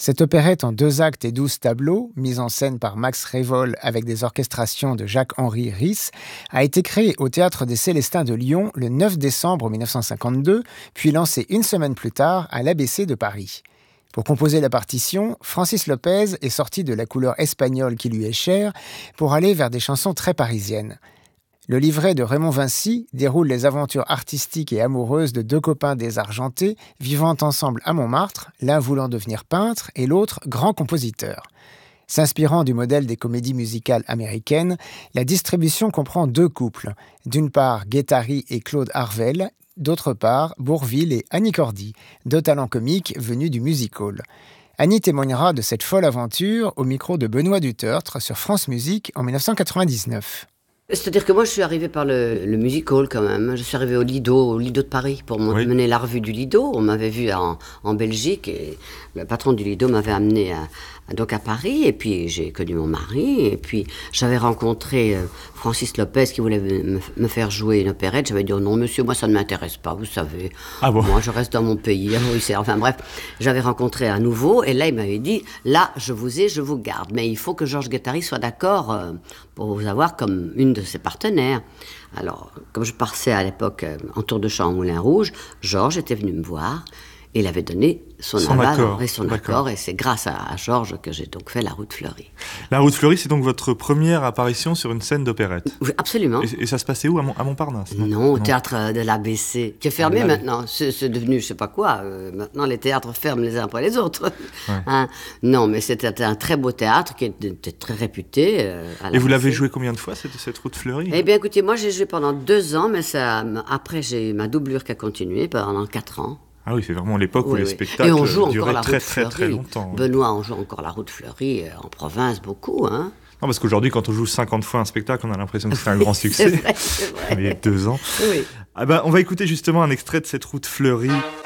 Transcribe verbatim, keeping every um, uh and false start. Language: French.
Cette opérette en deux actes et douze tableaux, mise en scène par Max Révol avec des orchestrations de Jacques-Henri Ris, a été créée au Théâtre des Célestins de Lyon le neuf décembre mille neuf cent cinquante-deux, puis lancée une semaine plus tard à l'A B C de Paris. Pour composer la partition, Francis Lopez est sorti de la couleur espagnole qui lui est chère pour aller vers des chansons très parisiennes. Le livret de Raymond Vincy déroule les aventures artistiques et amoureuses de deux copains désargentés vivant ensemble à Montmartre, l'un voulant devenir peintre et l'autre grand compositeur. S'inspirant du modèle des comédies musicales américaines, la distribution comprend deux couples. D'une part, Guettari et Claude Harvel, d'autre part, Bourvil et Annie Cordy, deux talents comiques venus du music-hall. Annie témoignera de cette folle aventure au micro de Benoît Dutertre sur France Musique en dix-neuf cent quatre-vingt-dix-neuf. C'est-à-dire que moi, je suis arrivée par le, le music hall quand même. Je suis arrivée au Lido, au Lido de Paris, pour oui. mener la revue du Lido. On m'avait vu en, en Belgique et le patron du Lido m'avait amené à, à, donc à Paris. Et puis, j'ai connu mon mari. Et puis, j'avais rencontré euh, Francis Lopez qui voulait me, me faire jouer une opérette. J'avais dit, oh non, monsieur, moi, ça ne m'intéresse pas, vous savez. Ah bon? Moi, je reste dans mon pays. Enfin bref, j'avais rencontré à nouveau. Et là, il m'avait dit, là, je vous ai, je vous garde. Mais il faut que Georges Guettari soit d'accord euh, pour vous avoir comme une de ses partenaires. Alors, comme je passais à l'époque euh, en tour de chant au Moulin Rouge, Georges était venu me voir et il avait donné son, son aval accord. et son accord. Et c'est grâce à, à Georges que j'ai donc fait La Route Fleurie. La Route Fleurie, c'est donc votre première apparition sur une scène d'opérette? Oui, absolument. Et, et ça se passait où? À, Mont, à Montparnasse? Non, non, au théâtre de l'A B C, qui est fermé ah, maintenant. C'est, c'est devenu je sais pas quoi. Euh, maintenant, les théâtres ferment les uns après les autres. Ouais. Hein? Non, mais c'était un très beau théâtre qui était très réputé. Euh, à et vous l'A B C. L'avez joué combien de fois, cette, cette Route Fleurie? Eh bien, écoutez, moi, j'ai joué pendant deux ans, mais ça, après, j'ai ma doublure qui a continué pendant quatre ans. Ah oui, c'est vraiment l'époque oui, où les oui. spectacles et on joue duraient encore la très, route très, très, très longtemps. Benoît, on joue encore la Route Fleurie euh, en province, beaucoup, hein. Non, parce qu'aujourd'hui, quand on joue cinquante fois un spectacle, on a l'impression que c'est un grand succès. c'est vrai, c'est vrai. Il y a deux ans. Oui. Ah ben, on va écouter justement un extrait de cette Route Fleurie